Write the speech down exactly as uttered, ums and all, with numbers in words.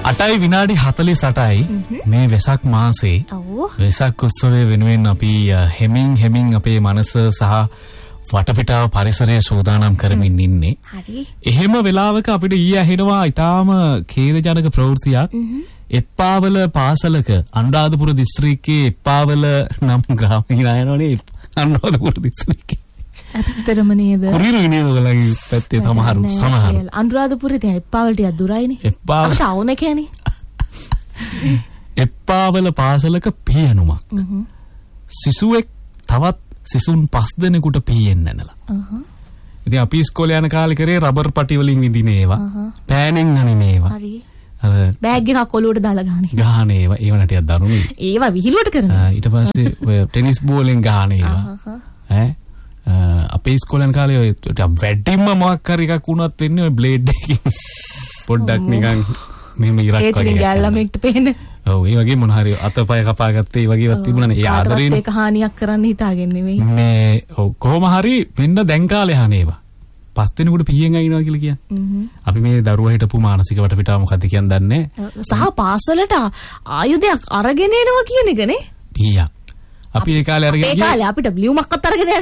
අටයි විනාඩි හතළිස් අටයි මේ වෙසක් මාසේ වෙසක් උත්සවය වෙනුවෙන් අපි හෙමින් හෙමින් අපේ මනස සහ වටපිටාව පරිසරය සූදානම් කරමින් ඉන්නේ. හරි. එහෙම වෙලාවක අපිට ඊයේ ඇහෙනවා ඊටාම ඛේදජනක ප්‍රවෘත්තියක්. එප්පාවල පාසලක අනුරාධපුර දිස්ත්‍රික්කයේ එප්පාවල නම් ග්‍රාමයේ නයනෝනේ අනුරාධපුර දිස්ත්‍රික්කේ. ඇත්තටම නේද? කුරිරු නේද ඔයගලගේ පැත්තේ සමහරු සමහරු. අනුරාධපුරේ තියෙන එප්පාවල ටික දුරයිනේ. එප්පාවල ටවුන් එකේනේ. එප්පාවල පාසලක පියනුමක්. සිසුවෙක් තවත් සිසුන් පස් දෙනෙකුට පීයෙන් නැනලා. ඉතින් අපි ඉස්කෝලේ යන කාලේ කරේ රබර් පටි වලින් විදින ඒවා. පෑනෙන් අනින ඒවා. හරි. අර බෑග් එකක් ඔලුවට දාලා ගහන. ගහන ඒවා ඒව නටියක් දරුණුයි. ඒවා විහිළුවට කරනවා. ඊට පස්සේ ඔය ටෙනිස් බෝලෙන් ගහන ඒවා. ඈ අපේ ඉස්කෝලේ යන කාලේ ඔය වැඩිම මොකක් හරි එකක් වුණත් වෙන්නේ ඔය බ්ලේඩ් එකකින්. පොඩ්ඩක් නිකන් මෙහෙම ඉරක් වගේ. ඒත් ඉතින් ගැල්ලමෙක්ට පේන්නේ. ඔව් ඒ වගේ මොන හරි අතපය කපාගත්තේ ඒ වගේවත් තිබුණානේ. ඒ ආදරේනේ. ඒක හානියක් කරන්න හිතාගෙන නෙවෙයි. මේ ඔව් කොහොම හරි වෙන්න දැන් කාලේ හානේවා. පස් දිනකට පීයෙන් අයින්නවා කියලා කියන්නේ. අපි මේ දරුවා හිටපු මානසික වටපිටාව මොකද්ද කියන්නේ දන්නේ නැහැ. සහ පාසලට ආයුධයක් අරගෙන එනවා කියන එකනේ. පීයක්. අපි ඒ කාලේ අරගෙන ඒ කාලේ අපිට ලියුමක්වත් අරගෙන